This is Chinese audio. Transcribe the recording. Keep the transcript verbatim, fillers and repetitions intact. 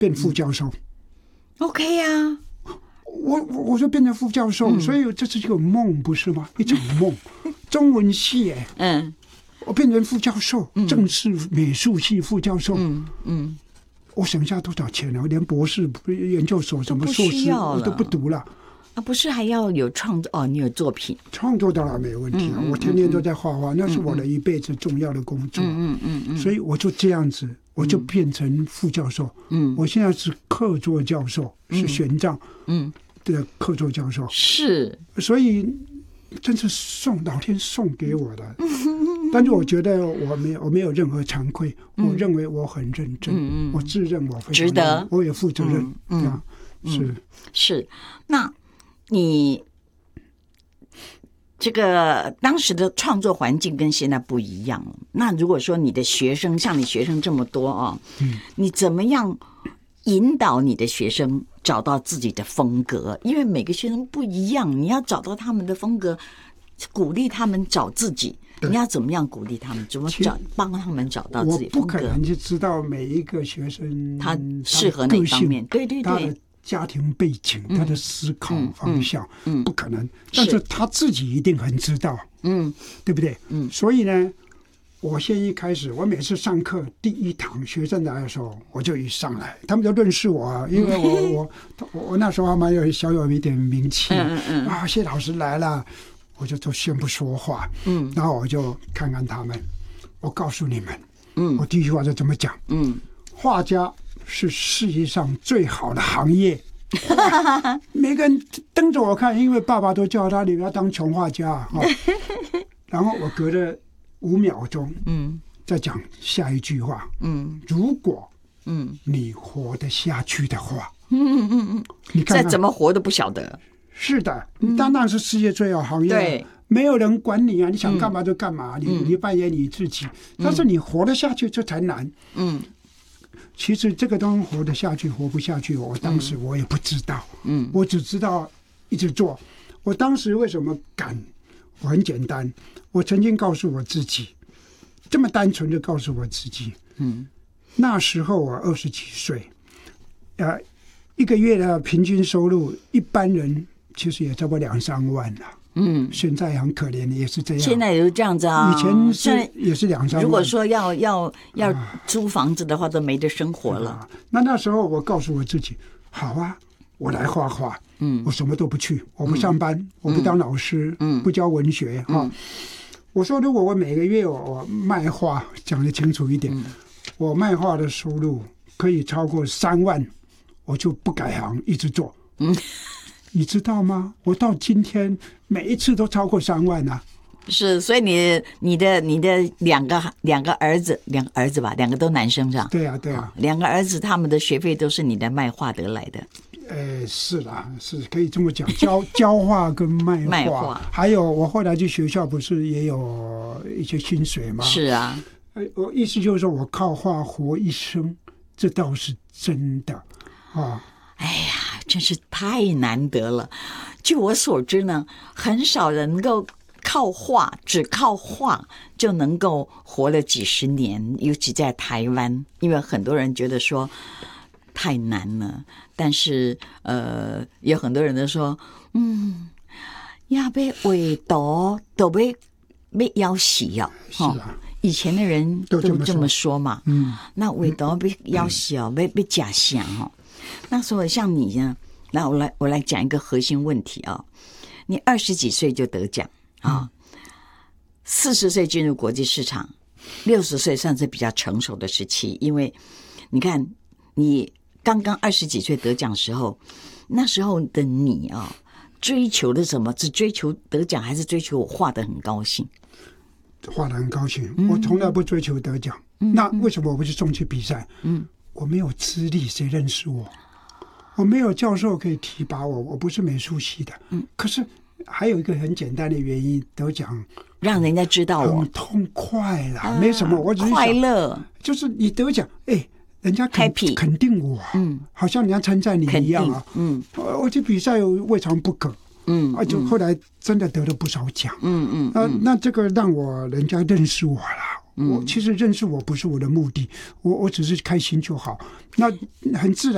变副教授。 嗯、OK 啊， 我我就变成副教授，嗯、所以这是一个梦，不是吗？一场梦。中文系哎，嗯，我变成副教授，嗯、正式美术系副教授。嗯嗯，我省下多少钱呢？我连博士、研究所、什么硕士我都不读了。 啊，不是还要有创作哦？你有作品， 创作当然没有问题啊！嗯嗯嗯、我天天都在画画，那是我的一辈子重要的工作。嗯嗯嗯，所以我就这样子，我就变成副教授。嗯，我现在是客座教授，是玄奘嗯的客座教授。 是， 所以真是送老天送给我的。但是我觉得我没有我没有任何惭愧，嗯、我认为我很认真，嗯、我自认我非常值得， 我也负责任。嗯，嗯嗯是是，那。你这个当时的创作环境跟现在不一样。那如果说你的学生像你学生这么多哦，嗯、你怎么样引导你的学生找到自己的风格？因为每个学生不一样，你要找到他们的风格，鼓励他们找自己。你要怎么样鼓励他们？怎么找帮他们找到自己风格？ 我不可能就知道每一个学生他适合哪方面。对对对。 家庭背景，他的思考方向，嗯嗯嗯、不可能，但是他自己一定很知道，嗯，对不对？嗯，所以呢，我先一开始，我每次上课第一堂学生来的时候，我就一上来，他们就认识我，因为我我我我那时候还蛮有小有一点名气，嗯嗯啊，谢老师来了，我就都先不说话，嗯，然后我就看看他们，我告诉你们，嗯，我第一句话就这么讲，嗯，画家。是世界上最好的行业，每个人瞪着我看，因为爸爸都叫他你要当穷画家、哦、然后我隔了五秒钟，嗯，再讲下一句话，嗯，如果嗯你活得下去的话，嗯嗯嗯，你看看再怎么活都不晓得。 是的，你当然是世界最好行业、啊，对，没有人管你啊，你想干嘛就干嘛，嗯、你你扮演你自己，嗯、但是你活得下去这才难，嗯。其实这个东西活得下去活不下去，我当时我也不知道，嗯，我只知道一直做。我当时为什么敢？我很简单，我曾经告诉我自己，这么单纯的告诉我自己，嗯，那时候我二十几岁，呃，一个月的平均收入，一般人其实也差不多两三万了。嗯，现在很可怜，也是这样。 现在也是这样子啊。 以前是也是两三万。 如果说要要要租房子的话，都没得生活了。 啊、那那时候我告诉我自己，好啊，我来画画。嗯，我什么都不去，我不上班，嗯、我不当老师，嗯，不教文学哈、嗯哦。我说，如果我每个月我卖画，讲得清楚一点，嗯、我卖画的收入可以超过三万，我就不改行，一直做。嗯。你知道吗？我到今天每一次都超过三万啊！ 是，所以你你的你的两个两个儿子，两个儿子吧，两个都男生是吧？ 对啊，对啊， 两个儿子他们的学费都是你的卖画得来的。 呃，是啦，是可以这么讲，教教画跟卖画，卖画，还有我后来去学校不是也有一些薪水吗？ 是啊， 呃，我意思就是说我靠画活一生，这倒是真的啊。 哎呀，真是太难得了。据我所知呢，很少人能够靠画，只靠画就能够活了几十年，尤其在台湾，因为很多人觉得说太难了。但是呃，有很多人都说，嗯，要被画图都被被要死哦。 是啊。 以前的人都这么说嘛。嗯。那画图被要死哦，被被假想哦。那所以像你呢，那我来我来讲一个核心问题啊、哦，你二十几岁就得奖啊，四十岁进入国际市场，六十岁算是比较成熟的时期，因为你看你刚刚二十几岁得奖的时候，那时候的你啊、哦，追求的什么？只追求得奖，还是追求我画得很高兴？ 画得很高兴，嗯、我从来不追求得奖。嗯、那为什么我不去送去比赛？嗯。我没有资历，谁认识我？我没有教授可以提拔我，我不是美术系的。嗯，可是还有一个很简单的原因，得奖让人家知道我很痛快啦，啊、没什么，我只是快乐， 就是你得奖，哎，人家肯肯定我，嗯，好像人家称赞你一样啊，嗯，我去比赛未尝不可。嗯，啊，就后来真的得了不少奖，嗯嗯，啊，那这个让我人家认识我了。我其实认识我不是我的目的，我我只是开心就好，那很自然。